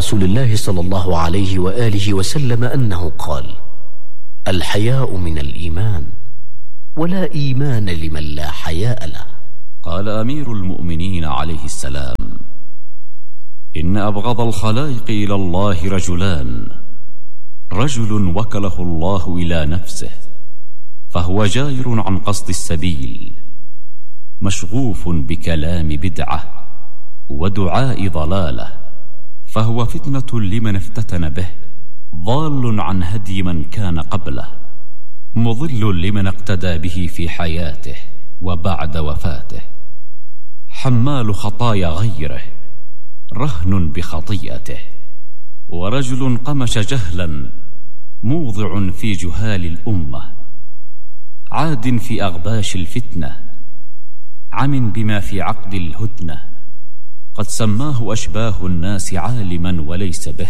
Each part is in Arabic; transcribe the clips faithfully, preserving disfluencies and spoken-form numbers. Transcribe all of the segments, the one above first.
رسول الله صلى الله عليه وآله وسلم أنه قال: الحياء من الإيمان، ولا إيمان لمن لا حياء له. قال أمير المؤمنين عليه السلام: إن أبغض الخلائق إلى الله رجلان: رجل وكله الله إلى نفسه فهو جائر عن قصد السبيل، مشغوف بكلام بدعة ودعاء ضلالة، فهو فتنة لمن افتتن به، ضال عن هدي من كان قبله، مضل لمن اقتدى به في حياته وبعد وفاته، حمال خطايا غيره، رهن بخطيئته. ورجل قمش جهلا موضع في جهال الأمة، عاد في أغباش الفتنة، عم بما في عقد الهدنة، قد سماه أشباه الناس عالما وليس به،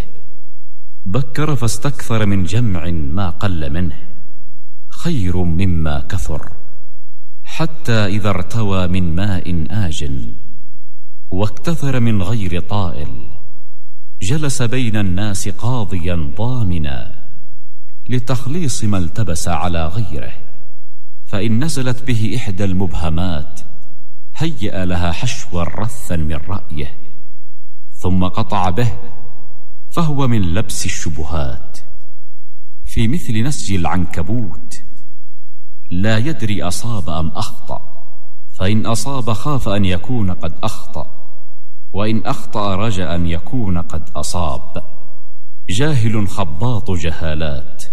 بكر فاستكثر من جمع ما قل منه، خير مما كثر، حتى إذا ارتوى من ماء آجن واكتثر من غير طائل، جلس بين الناس قاضيا ضامنا لتخليص ما التبس على غيره، فإن نزلت به إحدى المبهمات هيأ لها حشوا رثا من رأيه، ثم قطع به، فهو من لبس الشبهات، في مثل نسج العنكبوت، لا يدري أصاب أم أخطأ، فإن أصاب خاف أن يكون قد أخطأ، وإن أخطأ رجا أن يكون قد أصاب، جاهل خباط جهالات،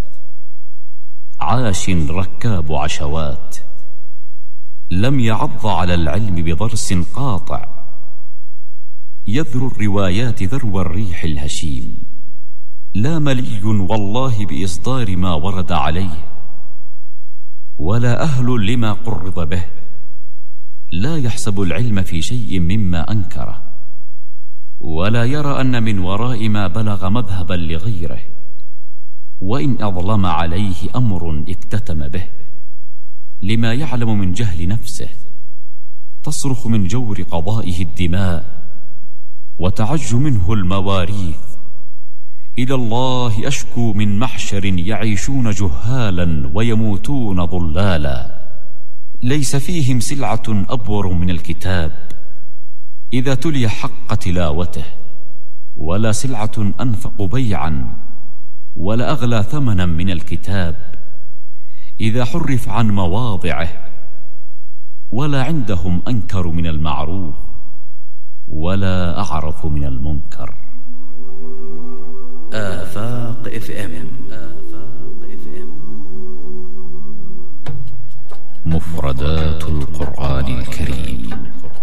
عاش ركاب عشوات، لم يعض على العلم بضرس قاطع، يذر الروايات ذرو الريح الهشيم، لا ملي والله بإصدار ما ورد عليه، ولا أهل لما قرض به، لا يحسب العلم في شيء مما أنكره، ولا يرى أن من وراء ما بلغ مذهبا لغيره، وإن أظلم عليه أمر اكتتم به، لما يعلم من جهل نفسه، تصرخ من جور قضائه الدماء، وتعج منه المواريث. إلى الله أشكو من محشر يعيشون جهالا ويموتون ضلالا، ليس فيهم سلعة أبور من الكتاب إذا تلي حق تلاوته، ولا سلعة أنفق بيعا ولا أغلى ثمنا من الكتاب إذا حرف عن مواضعه، ولا عندهم أنكر من المعروف ولا أعرف من المنكر. آفاق اف ام. مفردات القرآن الكريم.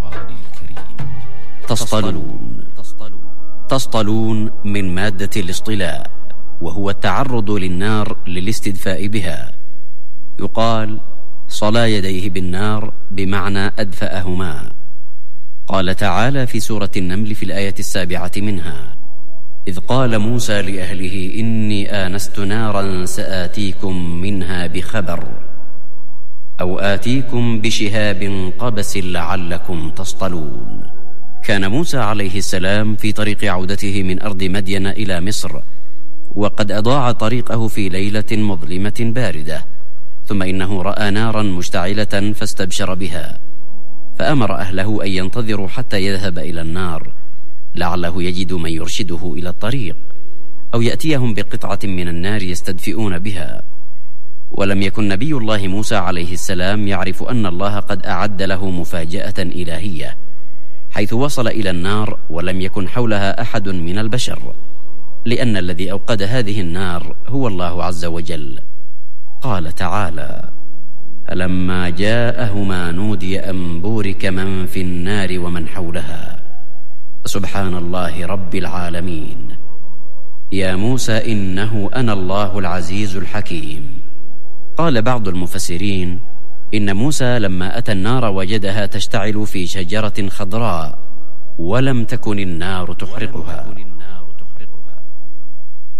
تسطلون. تسطلون من مادة الاصطلاء، وهو التعرض للنار للاستدفاء بها. يقال: صلى يديه بالنار، بمعنى أدفأهما. قال تعالى في سورة النمل في الآية السابعة منها: إذ قال موسى لأهله إني آنست نارا سآتيكم منها بخبر أو آتيكم بشهاب قبس لعلكم تصطلون. كان موسى عليه السلام في طريق عودته من أرض مدين إلى مصر، وقد أضاع طريقه في ليلة مظلمة باردة، ثم إنه رأى نارا مشتعلة فاستبشر بها، فأمر أهله أن ينتظروا حتى يذهب إلى النار لعله يجد من يرشده إلى الطريق، أو يأتيهم بقطعة من النار يستدفئون بها. ولم يكن نبي الله موسى عليه السلام يعرف أن الله قد أعد له مفاجأة إلهية، حيث وصل إلى النار ولم يكن حولها أحد من البشر، لأن الذي أوقد هذه النار هو الله عز وجل. قال تعالى: فلما جاءهما نودي أن بورك من في النار ومن حولها سبحان الله رب العالمين. يا موسى إنه أنا الله العزيز الحكيم. قال بعض المفسرين إن موسى لما أتى النار وجدها تشتعل في شجرة خضراء ولم تكن النار تحرقها.